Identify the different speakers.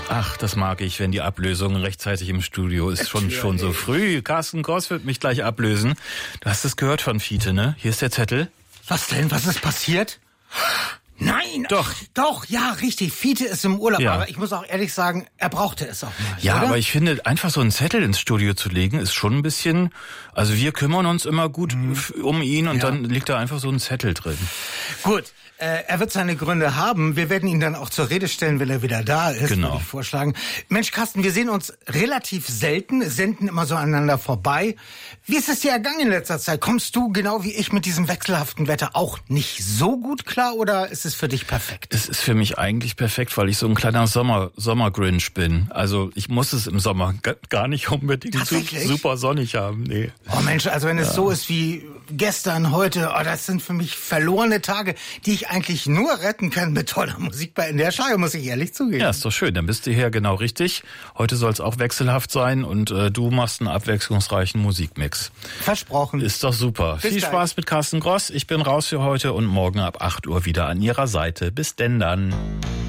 Speaker 1: Ach, das mag ich, wenn die Ablösung rechtzeitig im Studio ist. Schon so früh. Carsten Goss wird mich gleich ablösen. Du hast es gehört von Fiete, ne? Hier ist der Zettel.
Speaker 2: Was denn? Was ist passiert? Nein! Doch, ja, richtig. Fiete ist im Urlaub, aber ich muss auch ehrlich sagen, er brauchte es auch mal.
Speaker 1: Ja,
Speaker 2: oder?
Speaker 1: aber ich finde, einfach so einen Zettel ins Studio zu legen, ist schon ein bisschen, also wir kümmern uns immer gut um ihn und dann liegt da einfach so ein Zettel drin.
Speaker 2: Gut. Er wird seine Gründe haben. Wir werden ihn dann auch zur Rede stellen, wenn er wieder da ist, würde ich vorschlagen. Mensch, Carsten, wir sehen uns relativ selten, senden immer so aneinander vorbei. Wie ist es dir ergangen in letzter Zeit? Kommst du, genau wie ich, mit diesem wechselhaften Wetter auch nicht so gut klar oder ist es für dich perfekt?
Speaker 1: Es ist für mich eigentlich perfekt, weil ich so ein kleiner Sommer-Grinch bin. Also ich muss es im Sommer gar nicht unbedingt super sonnig haben. Nee.
Speaker 2: Oh Mensch, also wenn es so ist wie gestern, heute, das sind für mich verlorene Tage, die ich eigentlich nur retten kann mit toller Musik bei NDR Schlager, muss ich ehrlich zugeben.
Speaker 1: Ja, ist doch schön. Dann bist du hier genau richtig. Heute soll es auch wechselhaft sein und du machst einen abwechslungsreichen Musikmix.
Speaker 2: Versprochen.
Speaker 1: Ist doch super. Viel Spaß mit Carsten Goss. Ich bin raus für heute und morgen ab 8 Uhr wieder an Ihrer Seite. Bis denn dann.